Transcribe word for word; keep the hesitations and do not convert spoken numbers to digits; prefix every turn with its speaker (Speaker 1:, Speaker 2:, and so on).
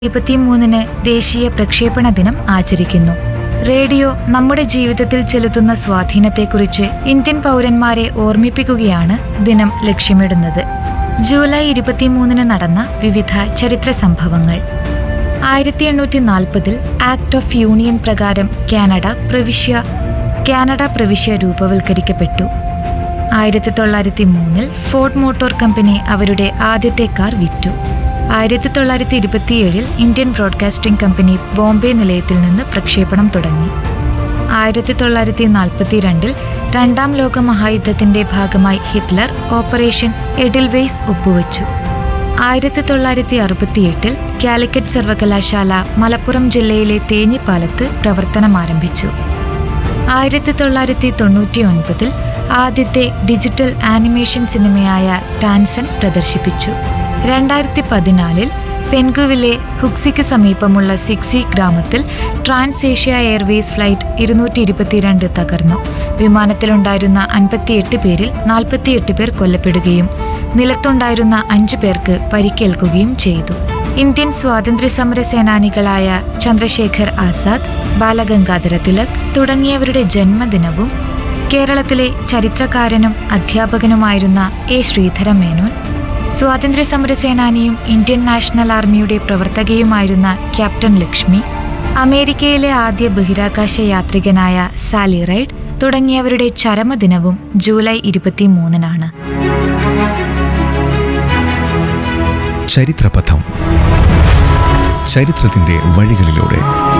Speaker 1: ഇരുപത്തിമൂന്നിന് ദേശീയ പ്രക്ഷേപണ ദിനം ആചരിക്കുന്നു. റേഡിയോ നമ്മുടെ ജീവിതത്തിൽ ചെലുത്തുന്ന സ്വാധീനത്തെക്കുറിച്ച് ഇന്ത്യൻ പൗരന്മാരെ ഓർമ്മിപ്പിക്കുകയാണ് ദിനം ലക്ഷ്യമിടുന്നത്. ജൂലൈ ഇരുപത്തിമൂന്നിന് നടന്ന വിവിധ ചരിത്ര സംഭവങ്ങൾ. ആയിരത്തി എണ്ണൂറ്റി നാൽപ്പതിൽ ആക്ട് ഓഫ് യൂണിയൻ പ്രകാരം കാനഡ പ്രവിശ്യ കാനഡ പ്രവിശ്യ രൂപവൽക്കരിക്കപ്പെട്ടു. ആയിരത്തി തൊള്ളായിരത്തി മൂന്നിൽ ഫോർഡ് മോട്ടോർ കമ്പനി അവരുടെ ആദ്യത്തെ കാർ വിറ്റു. ആയിരത്തി തൊള്ളായിരത്തി ഇരുപത്തിയേഴിൽ ഇന്ത്യൻ ബ്രോഡ്കാസ്റ്റിംഗ് കമ്പനി ബോംബെ നിലയത്തിൽ നിന്ന് പ്രക്ഷേപണം തുടങ്ങി. ആയിരത്തി തൊള്ളായിരത്തി നാൽപ്പത്തിരണ്ടിൽ രണ്ടാം ലോക മഹായുദ്ധത്തിന്റെ ഭാഗമായി ഹിറ്റ്ലർ ഓപ്പറേഷൻ എഡിൽവെയ്സ് ഒപ്പുവച്ചു. ആയിരത്തി തൊള്ളായിരത്തി അറുപത്തിയെട്ടിൽ കാലിക്കറ്റ് സർവകലാശാല മലപ്പുറം ജില്ലയിലെ തേഞ്ഞിപ്പാലത്ത് പ്രവർത്തനമാരംഭിച്ചു. ആയിരത്തി തൊള്ളായിരത്തി തൊണ്ണൂറ്റി ഒൻപതിൽ ആദ്യത്തെ ഡിജിറ്റൽ ആനിമേഷൻ സിനിമയായ ടാൻസൻ പ്രദർശിപ്പിച്ചു. രണ്ടായിരത്തി പതിനാലിൽ പെൻഗുവിലെ ഹുക്സിക്ക് സമീപമുള്ള സിക്സി ഗ്രാമത്തിൽ ട്രാൻസ് ഏഷ്യ എയർവേസ് ഫ്ലൈറ്റ് ഇരുന്നൂറ്റി ഇരുപത്തിരണ്ട് തകർന്നു. വിമാനത്തിലുണ്ടായിരുന്ന അൻപത്തിയെട്ട് പേരിൽ നാൽപ്പത്തിയെട്ട് പേർ കൊല്ലപ്പെടുകയും നിലത്തുണ്ടായിരുന്ന അഞ്ചു പേർക്ക് പരിക്കേൽക്കുകയും ചെയ്തു. ഇന്ത്യൻ സ്വാതന്ത്ര്യസമര സേനാനികളായ ചന്ദ്രശേഖർ ആസാദ്, ബാലഗംഗാധര തിലക് തുടങ്ങിയവരുടെ ജന്മദിനവും കേരളത്തിലെ ചരിത്രകാരനും അധ്യാപകനുമായിരുന്ന എ ശ്രീധര മേനോൻ, സ്വാതന്ത്ര്യസമര സേനാനിയും ഇന്ത്യൻ നാഷണൽ ആർമിയുടെ പ്രവർത്തകയുമായിരുന്ന ക്യാപ്റ്റൻ ലക്ഷ്മി, അമേരിക്കയിലെ ആദ്യ ബഹിരാകാശ യാത്രികനായ സാലി റൈഡ് തുടങ്ങിയവരുടെ ചരമദിനവും ജൂലൈ ഇരുപത്തിമൂന്നിനാണ്.
Speaker 2: ചരിത്രപഥം. ചരിത്രത്തിന്റെ വഴികളിലൂടെ